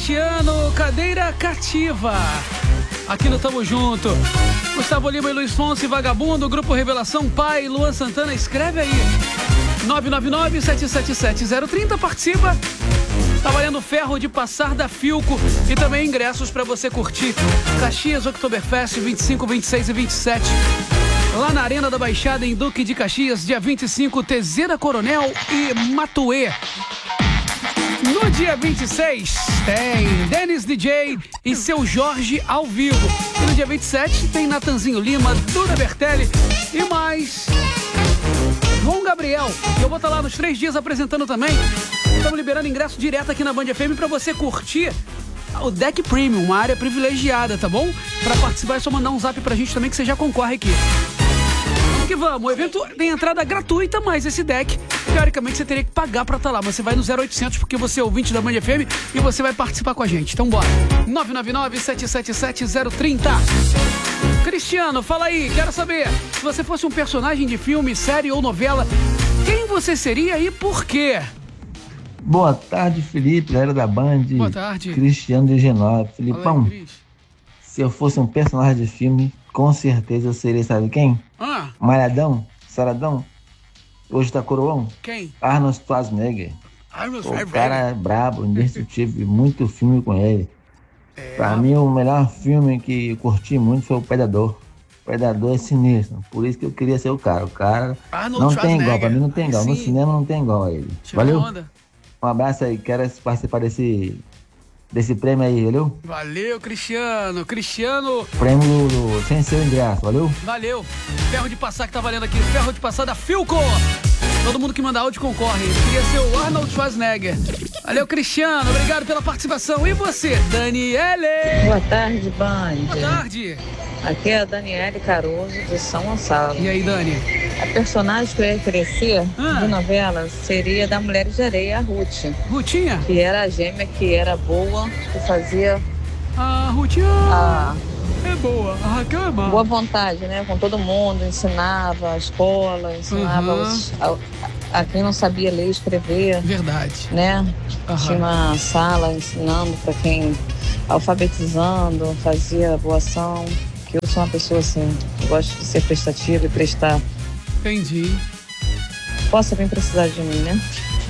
Cristiano, cadeira cativa. Aqui no Tamo Junto. Gustavo Lima e Luiz Fonsi, Vagabundo, Grupo Revelação, Pai, Luan Santana, escreve aí. 999-777-030, participa. Tá valendo ferro de passar da Filco e também ingressos pra você curtir Caxias Oktoberfest 25, 26 e 27. Lá na Arena da Baixada, em Duque de Caxias, dia 25, Tezera Coronel e Matuê. No dia 26, tem Dennis DJ e Seu Jorge ao vivo. E no dia 27, tem Natanzinho Lima, Duda Bertelli e mais João Gabriel. Eu vou estar lá nos 3 dias apresentando também. Estamos liberando ingresso direto aqui na Band FM para você curtir o Deck Premium, uma área privilegiada, tá bom? Para participar é só mandar um zap pra gente também que você já concorre aqui. Vamos que vamos. O evento tem entrada gratuita, mas esse deck, teoricamente, você teria que pagar pra estar lá. Mas você vai no 0800 porque você é ouvinte da Band FM e você vai participar com a gente. Então bora. 999-777-030. Cristiano, fala aí. Quero saber, se você fosse um personagem de filme, série ou novela, quem você seria e por quê? Boa tarde, Felipe, galera da Band. Boa tarde. Cristiano de Genópolis. Filipão, aí, se eu fosse um personagem de filme, com certeza eu seria, sabe quem? Malhadão, Saradão, hoje tá coroão? Quem? Arnold Schwarzenegger. O cara é brabo, indestrutível, muito filme com ele. Pra mim, o melhor filme que eu curti muito foi o Predador. O Predador é sinistro, por isso que eu queria ser o cara. O cara não tem igual, pra mim não tem igual. No cinema não tem igual a ele. Valeu? Um abraço aí, quero participar desse prêmio aí, valeu? Valeu, Cristiano. Prêmio do sem seu ingresso, valeu? Valeu. Ferro de passar que tá valendo aqui. Ferro de passar da Filco. Todo mundo que manda áudio concorre. Ele queria ser o Arnold Schwarzenegger. Valeu, Cristiano. Obrigado pela participação. E você, Daniele? Boa tarde, Band. Boa tarde. Aqui é a Daniele Caruso, de São Gonçalo. E aí, Dani? A personagem que eu ia crescer de novela seria da Mulheres de Areia, a Ruth. Rutinha? Que era a gêmea, que era boa, que fazia... A Rutinha é boa, a Raquel é má. Boa vontade, né? Com todo mundo, ensinava a escola, ensinava a quem não sabia ler e escrever. Verdade. Né? Tinha uma sala ensinando para quem... alfabetizando, fazia boa ação. Que eu sou uma pessoa assim, eu gosto de ser prestativa e prestar. Entendi. Posso bem precisar de mim, né?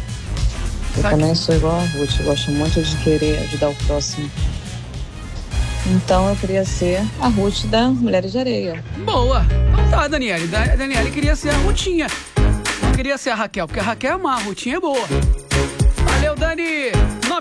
Eu também sou igual a Ruth, eu gosto muito de querer ajudar o próximo. Então eu queria ser a Ruth da Mulheres de Areia. Boa! Então tá, Daniele. Daniele queria ser a Rutinha. Não queria ser a Raquel, porque a Raquel é má, a Rutinha é boa. Valeu, Dani!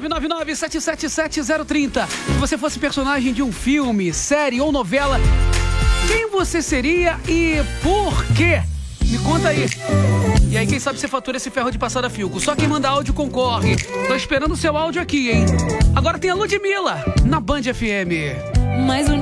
999-777-030. Se você fosse personagem de um filme, série ou novela, quem você seria e por quê? Me conta aí. E aí, quem sabe você fatura esse ferro de passada Filco. Só quem manda áudio concorre. Tô esperando o seu áudio aqui, hein? Agora tem a Ludmilla, na Band FM. Mais um